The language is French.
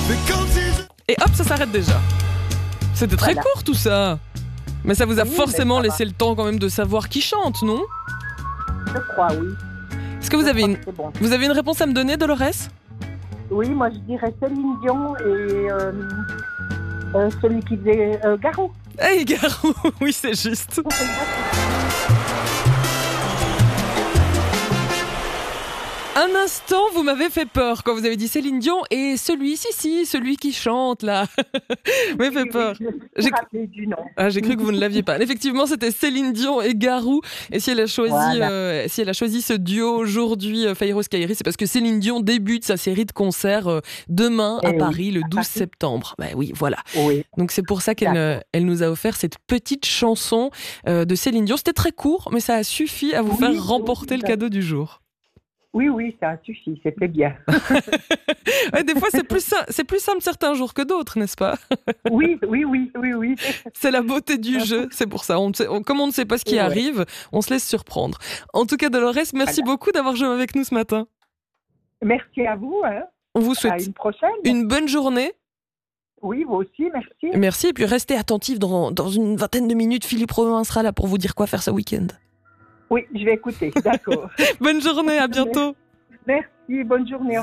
Et hop, ça s'arrête déjà. C'était très court tout ça. Mais ça vous a forcément laissé le temps quand même de savoir qui chante, non? Je crois, oui. Est-ce que vous avez une réponse à me donner, Dolores? Oui, moi je dirais Céline Dion et celui qui faisait Garou. Hey, Garou, oui, c'est juste. Un instant, vous m'avez fait peur quand vous avez dit Céline Dion et celui qui chante là. Vous m'avez fait peur. J'ai rappelé du nom. Ah, j'ai cru que vous ne l'aviez pas. Effectivement, c'était Céline Dion et Garou. Et si elle a choisi, ce duo aujourd'hui, Fayrouz Kairi, c'est parce que Céline Dion débute sa série de concerts demain à Paris le 12 septembre. Ben oui, voilà. Oui. Donc c'est pour ça qu'elle nous a offert cette petite chanson de Céline Dion. C'était très court, mais ça a suffi à vous faire remporter le cadeau du jour. Oui, ça a suffi, c'était bien. Ouais, des fois, c'est plus simple certains jours que d'autres, n'est-ce pas? Oui. C'est la beauté du jeu, c'est pour ça. Comme on ne sait pas ce qui arrive, on se laisse surprendre. En tout cas, Dolores, merci beaucoup d'avoir joué avec nous ce matin. Merci à vous. On vous souhaite une bonne journée. Oui, vous aussi, merci. Merci, et puis restez attentifs dans une vingtaine de minutes. Philippe Romain sera là pour vous dire quoi faire ce week-end. Oui, je vais écouter, d'accord. Bonne journée, à bientôt. Merci, bonne journée.